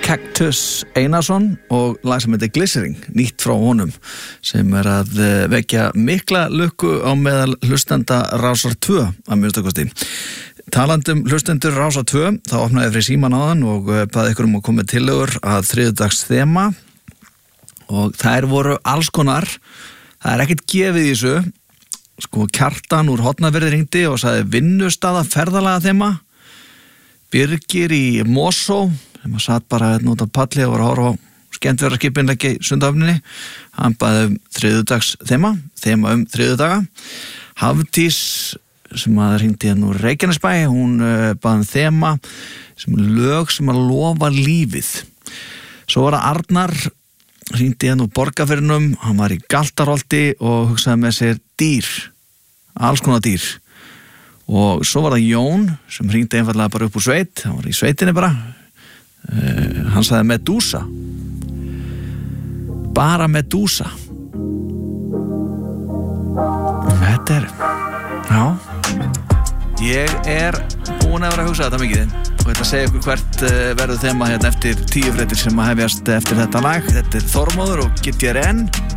Cactus Einarsson og lag sem heitir Glycerin, nýtt frá honum sem að vekja mikla lukku á meðal hlustenda Rásar 2 að minnstakosti. Talandum hlustendur Rásar 2, þá opnaði fyrir síman áðan og baði ykkur að koma tillögur að þriðjudags þema og þær voru alls konar. Það ekkert gefið í þessu. Sko Kjartan úr Hornafirði hringdi og sagði vinnustaða ferðalaga þema. Birgir í Mosó sem satt bara út á palli og var að horfa á skemmtiferðaskipin í Sundahöfninni. Hann baði þriðjudags þema þriðjudaga. Hafdís sem að hringdi úr Reykjanesbæ, hún baði þema sem lög sem að lofa lífið. Svo var það Arnar, hringdi úr Borgarfirðinum, hann var í Galtarholti og hugsaði með sér dýr, alls konar dýr. Og svo var það Jón sem hringdi einfallega bara upp úr sveit, hann var í sveitinni bara. Hann sagði Medusa. Bara Medusa. Þetta já. Ég búin að vera að hugsa þetta mikið og þetta segja ykkur hvert verður þema hérna eftir 10 fréttir sem að hefjast eftir þetta lag. Þetta Þormóður og GTRN.